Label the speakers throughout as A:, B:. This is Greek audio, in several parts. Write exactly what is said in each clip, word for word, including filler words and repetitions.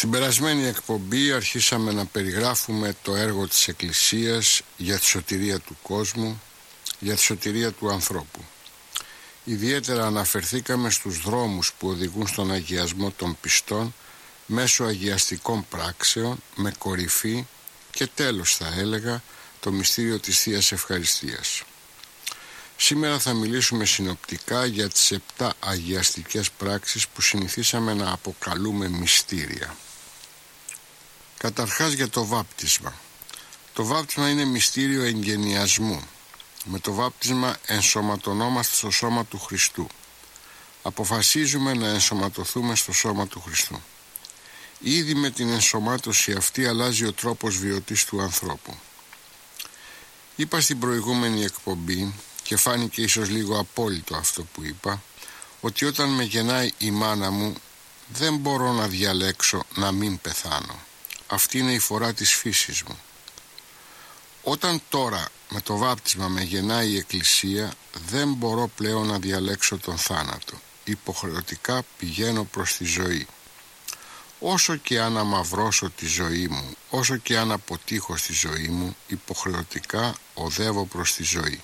A: Στην περασμένη εκπομπή αρχίσαμε να περιγράφουμε το έργο της Εκκλησίας για τη σωτηρία του κόσμου, για τη σωτηρία του ανθρώπου. Ιδιαίτερα αναφερθήκαμε στους δρόμους που οδηγούν στον αγιασμό των πιστών μέσω αγιαστικών πράξεων, με κορυφή και τέλος, θα έλεγα, το μυστήριο της Θείας Ευχαριστίας. Σήμερα θα μιλήσουμε συνοπτικά για τις επτά αγιαστικές πράξεις που συνηθίσαμε να αποκαλούμε μυστήρια. Καταρχάς για το βάπτισμα. Το βάπτισμα είναι μυστήριο εγγενιασμού. Με το βάπτισμα ενσωματωνόμαστε στο σώμα του Χριστού. Αποφασίζουμε να ενσωματωθούμε στο σώμα του Χριστού. Ήδη με την ενσωμάτωση αυτή αλλάζει ο τρόπος βιωτής του ανθρώπου. Είπα στην προηγούμενη εκπομπή, και φάνηκε ίσως λίγο απόλυτο αυτό που είπα, ότι όταν με γεννάει η μάνα μου δεν μπορώ να διαλέξω να μην πεθάνω. Αυτή είναι η φορά της φύσης μου. Όταν τώρα με το βάπτισμα με γεννάει η Εκκλησία, δεν μπορώ πλέον να διαλέξω τον θάνατο. Υποχρεωτικά πηγαίνω προς τη ζωή. Όσο και αν αμαυρώσω τη ζωή μου, όσο και αν αποτύχω στη ζωή μου, υποχρεωτικά οδεύω προς τη ζωή.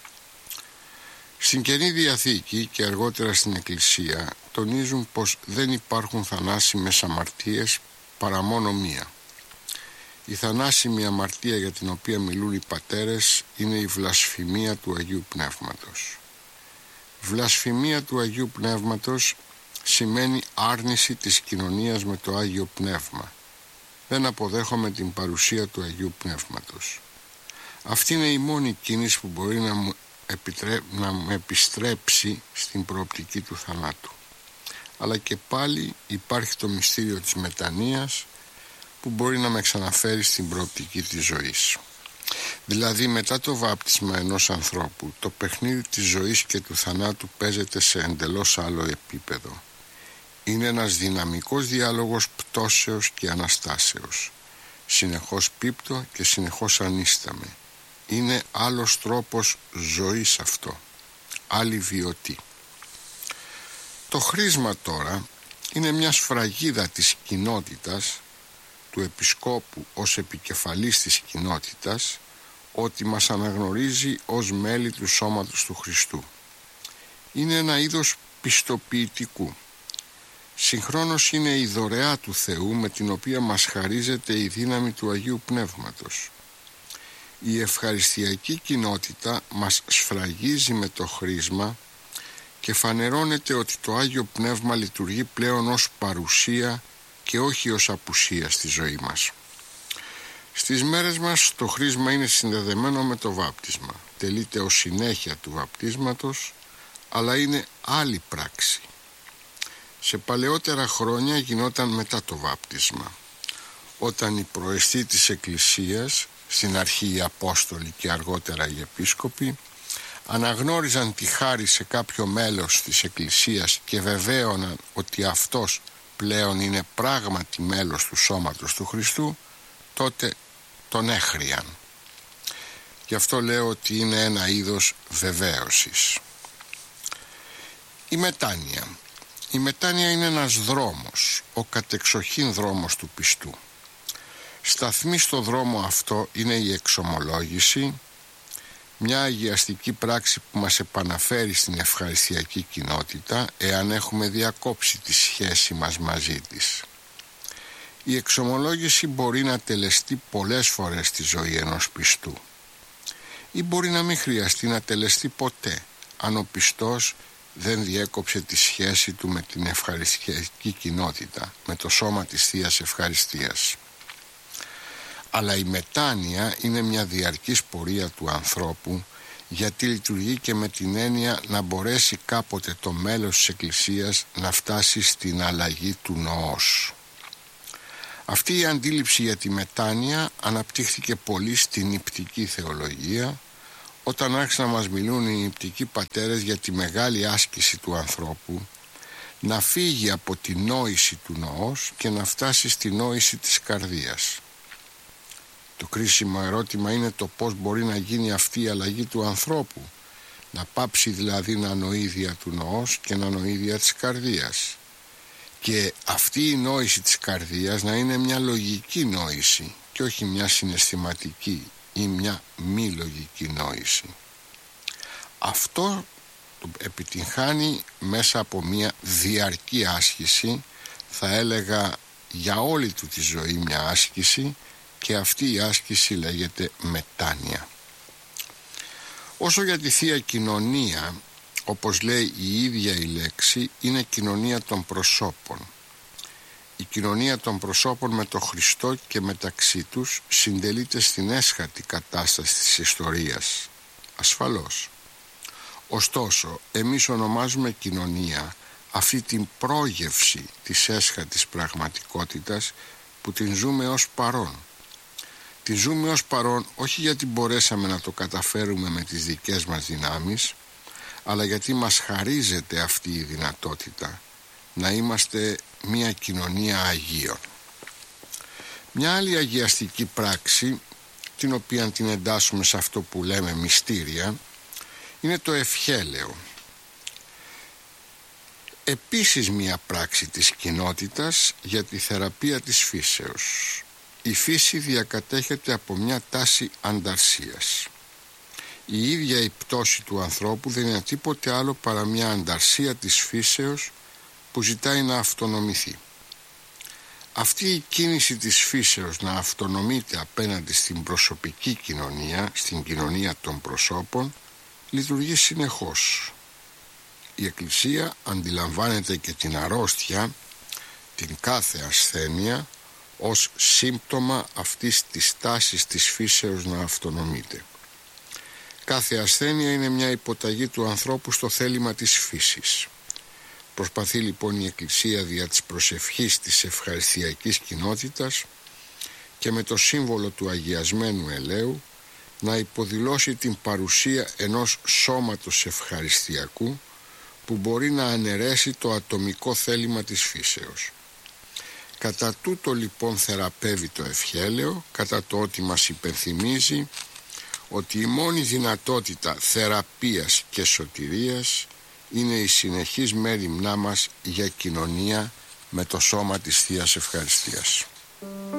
A: Στην Καινή Διαθήκη και αργότερα στην Εκκλησία τονίζουν πως δεν υπάρχουν θανάσιμες αμαρτίες παρά μόνο μία. Η θανάσιμη αμαρτία για την οποία μιλούν οι πατέρες είναι η βλασφημία του Αγίου Πνεύματος. Βλασφημία του Αγίου Πνεύματος σημαίνει άρνηση της κοινωνίας με το Άγιο Πνεύμα. Δεν αποδέχομαι την παρουσία του Αγίου Πνεύματος. Αυτή είναι η μόνη κίνηση που μπορεί να μου, επιτρέ... να μου επιστρέψει στην προοπτική του θανάτου. Αλλά και πάλι υπάρχει το μυστήριο της μετανοίας που μπορεί να με ξαναφέρει στην προοπτική της ζωής. Δηλαδή, μετά το βάπτισμα ενός ανθρώπου, το παιχνίδι της ζωής και του θανάτου παίζεται σε εντελώς άλλο επίπεδο. Είναι ένας δυναμικός διάλογος πτώσεως και αναστάσεως. Συνεχώς πίπτω και συνεχώς ανίσταμαι. Είναι άλλος τρόπος ζωής αυτό, άλλη βιωτή. Το χρήσμα τώρα είναι μια σφραγίδα της κοινότητας, του επισκόπου ως επικεφαλής της κοινότητας, ότι μας αναγνωρίζει ως μέλη του σώματος του Χριστού. Είναι ένα είδος πιστοποιητικού. Συγχρόνως είναι η δωρεά του Θεού με την οποία μας χαρίζεται η δύναμη του Αγίου Πνεύματος. Η ευχαριστιακή κοινότητα μας σφραγίζει με το χρήσμα και φανερώνεται ότι το Άγιο Πνεύμα λειτουργεί πλέον ως παρουσία και όχι ως απουσία στη ζωή μας. Στις μέρες μας το χρήσμα είναι συνδεδεμένο με το βάπτισμα. Τελείται ως συνέχεια του βαπτίσματος, αλλά είναι άλλη πράξη. Σε παλαιότερα χρόνια γινόταν μετά το βάπτισμα, όταν οι προεστοί της Εκκλησίας, στην αρχή οι Απόστολοι και αργότερα οι Επίσκοποι, αναγνώριζαν τη χάρη σε κάποιο μέλος της Εκκλησίας και βεβαίωναν ότι αυτός πλέον είναι πράγματι μέλος του σώματος του Χριστού, τότε τον έχριαν. Γι' αυτό λέω ότι είναι ένα είδος βεβαίωσης. Η μετάνοια. Η μετάνοια είναι ένας δρόμος, ο κατεξοχήν δρόμος του πιστού. Σταθμή στο δρόμο αυτό είναι η εξομολόγηση, μια αγιαστική πράξη που μας επαναφέρει στην ευχαριστιακή κοινότητα εάν έχουμε διακόψει τη σχέση μας μαζί της. Η εξομολόγηση μπορεί να τελεστεί πολλές φορές στη ζωή ενός πιστού ή μπορεί να μην χρειαστεί να τελεστεί ποτέ αν ο πιστός δεν διέκοψε τη σχέση του με την ευχαριστιακή κοινότητα, με το σώμα της Θείας Ευχαριστίας. Αλλά η μετάνοια είναι μια διαρκής πορεία του ανθρώπου, γιατί λειτουργεί και με την έννοια να μπορέσει κάποτε το μέλος της Εκκλησίας να φτάσει στην αλλαγή του νοός. Αυτή η αντίληψη για τη μετάνοια αναπτύχθηκε πολύ στην νηπτική θεολογία, όταν άρχισαν να μας μιλούν οι νηπτικοί πατέρες για τη μεγάλη άσκηση του ανθρώπου, να φύγει από τη νόηση του νοός και να φτάσει στη νόηση της καρδίας. Το κρίσιμο ερώτημα είναι το πώς μπορεί να γίνει αυτή η αλλαγή του ανθρώπου, να πάψει δηλαδή να νοεί δια του νοός και να νοεί δια της καρδίας. και αυτή η νόηση της καρδίας να είναι μια λογική νόηση και όχι μια συναισθηματική ή μια μη λογική νόηση. Αυτό το επιτυγχάνει μέσα από μια διαρκή άσκηση, θα έλεγα για όλη του τη ζωή μια άσκηση, και αυτή η άσκηση λέγεται μετάνοια. Όσο για τη Θεία Κοινωνία, όπως λέει η ίδια η λέξη, είναι κοινωνία των προσώπων. Η κοινωνία των προσώπων με τον Χριστό και μεταξύ τους συντελείται στην έσχατη κατάσταση της ιστορίας. Ασφαλώς. Ωστόσο, εμείς ονομάζουμε κοινωνία αυτή την πρόγευση της έσχατης πραγματικότητας που την ζούμε ως παρόν. Την ζούμε ως παρόν όχι γιατί μπορέσαμε να το καταφέρουμε με τις δικές μας δυνάμεις, αλλά γιατί μας χαρίζεται αυτή η δυνατότητα να είμαστε μια κοινωνία Αγίων. Μια άλλη αγιαστική πράξη, την οποία την εντάσσουμε σε αυτό που λέμε μυστήρια, είναι το ευχέλαιο. Επίσης μια πράξη της κοινότητας για τη θεραπεία της φύσεως. Η φύση διακατέχεται από μια τάση ανταρσίας. Η ίδια η πτώση του ανθρώπου δεν είναι τίποτε άλλο παρά μια ανταρσία της φύσεως που ζητάει να αυτονομηθεί. Αυτή η κίνηση της φύσεως να αυτονομείται απέναντι στην προσωπική κοινωνία, στην κοινωνία των προσώπων, λειτουργεί συνεχώς. Η Εκκλησία αντιλαμβάνεται και την αρρώστια, την κάθε ασθένεια, ως σύμπτωμα αυτής της τάσης της φύσεως να αυτονομείται. Κάθε ασθένεια είναι μια υποταγή του ανθρώπου στο θέλημα της φύσης. Προσπαθεί λοιπόν η Εκκλησία δια της προσευχής της ευχαριστιακής κοινότητας και με το σύμβολο του αγιασμένου ελαίου να υποδηλώσει την παρουσία ενός σώματος ευχαριστιακού που μπορεί να αναιρέσει το ατομικό θέλημα της φύσεως. Κατά τούτο λοιπόν θεραπεύει το ευχέλαιο, κατά το ότι μας υπενθυμίζει ότι η μόνη δυνατότητα θεραπείας και σωτηρίας είναι η συνεχής μέριμνά μας για κοινωνία με το σώμα της Θείας Ευχαριστίας.